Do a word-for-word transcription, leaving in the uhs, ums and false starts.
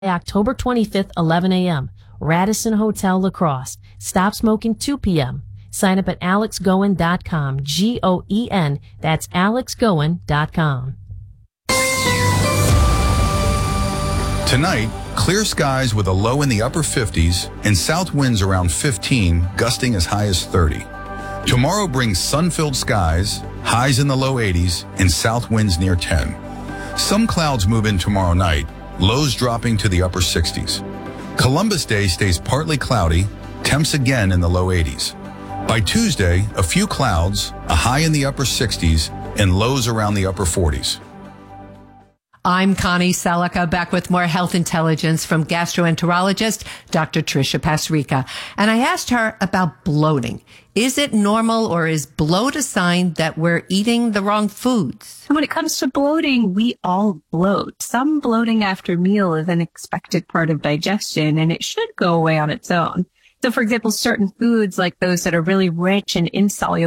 October twenty-fifth, eleven a.m. Radisson Hotel, La Crosse. Stop smoking two p.m. Sign up at alex goen dot com. G O E N. That's alex goen dot com. Tonight, clear skies with a low in the upper fifties and south winds around fifteen, gusting as high as thirty. Tomorrow brings sun-filled skies, highs in the low eighties, and south winds near ten. Some clouds move in tomorrow night, lows dropping to the upper sixties. Columbus Day stays partly cloudy, temps again in the low eighties. By Tuesday, a few clouds, a high in the upper sixties, and lows around the upper forties. I'm Connie Selica, back with more health intelligence from gastroenterologist Doctor Tricia Pasrica. And I asked her about bloating. Is it normal, or is bloat a sign that we're eating the wrong foods? When it comes to bloating, we all bloat. Some bloating after meal is an expected part of digestion, and it should go away on its own. So, for example, certain foods like those that are really rich in insoluble